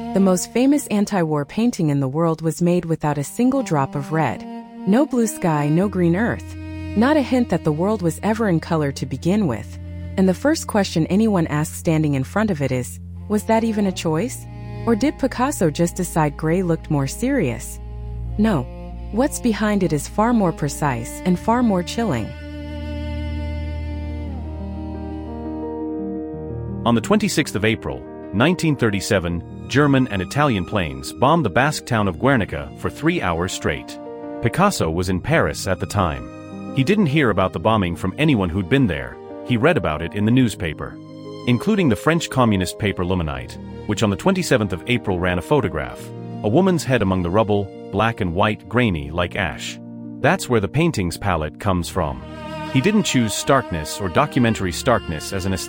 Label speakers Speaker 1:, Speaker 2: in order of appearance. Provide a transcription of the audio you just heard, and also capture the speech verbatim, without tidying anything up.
Speaker 1: The most famous anti-war painting in the world was made without a single drop of red. No blue sky, no green earth. Not a hint that the world was ever in color to begin with. And the first question anyone asks standing in front of it is, was that even a choice? Or did Picasso just decide gray looked more serious? No. What's behind it is far more precise and far more chilling.
Speaker 2: On the twenty-sixth of April, nineteen thirty-seven, German and Italian planes bombed the Basque town of Guernica for three hours straight. Picasso was in Paris at the time. He didn't hear about the bombing from anyone who'd been there. He read about it in the newspaper, including the French communist paper L'Humanité, which on the twenty-seventh of April ran a photograph. A woman's head among the rubble, black and white, grainy like ash. That's where the painting's palette comes from. He didn't choose starkness or documentary starkness as an aesthetic.